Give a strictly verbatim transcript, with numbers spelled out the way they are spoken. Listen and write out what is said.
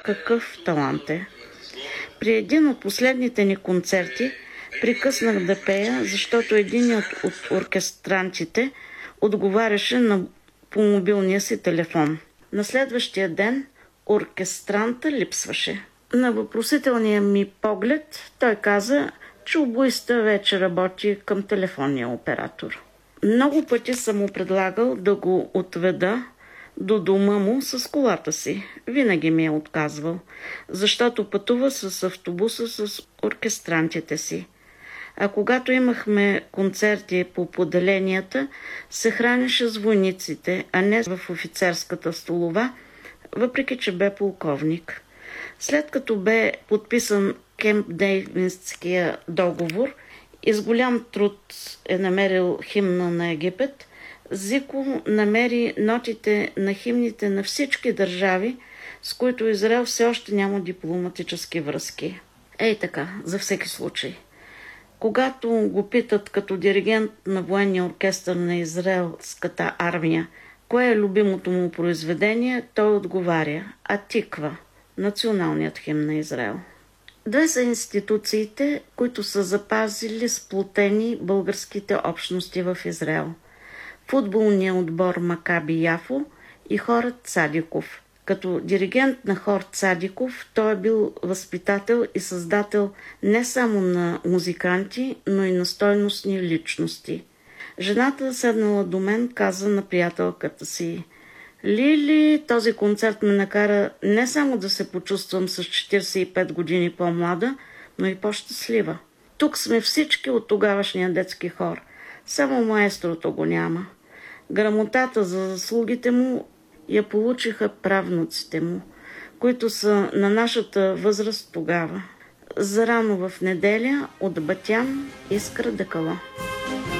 какъв талант е. При един от последните ни концерти прекъснах да пея, защото един от, от оркестрантите отговаряше на, по мобилния си телефон. На следващия ден оркестранта липсваше. На въпросителния ми поглед той каза, че обуиста вече работи към телефонния оператор. Много пъти съм му предлагал да го отведа до дома му с колата си. Винаги ми е отказвал, защото пътува с автобуса с оркестрантите си. А когато имахме концерти по поделенията, се хранеше с войниците, а не в офицерската столова, въпреки че бе полковник. След като бе подписан Кемп Дейвидския договор и с голям труд е намерил химна на Египет, Зико намери нотите на химните на всички държави, с които Израел все още няма дипломатически връзки. Ей така, за всеки случай. Когато го питат като диригент на военния оркестър на израелската армия, кое е любимото му произведение, той отговаря Атиква, националният химн на Израел. Две са институциите, които са запазили сплотени българските общности в Израел. Футболния отбор Макаби Яфо и хорът Цадиков. Като диригент на хор Цадиков, той е бил възпитател и създател не само на музиканти, но и на стойностни личности. Жената, седнала до мен, каза на приятелката си: Лили, този концерт ме накара не само да се почувствам с четиридесет и пет години по-млада, но и по-щастлива. Тук сме всички от тогавашния детски хор. Само маестрото го няма. Грамотата за заслугите му я получиха правнуците му, които са на нашата възраст тогава. Зарано в неделя от Батян Искра Декала.